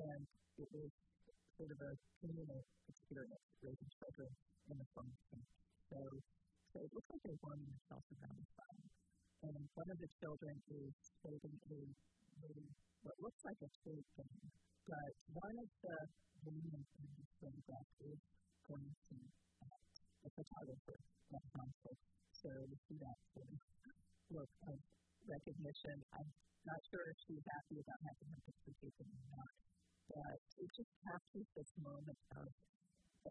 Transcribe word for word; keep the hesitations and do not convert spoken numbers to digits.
and it was sort of a communal experience, raising children in the function. So, so it looks like a one-in-a-house around the fun. And one of the children is holding a, a what looks like a toy game, but one of the women in the photograph is going to act a photographer at concert. So we see that sort of look of recognition. I'm not sure if she's happy about having her picture taken or not, but it just captures this moment of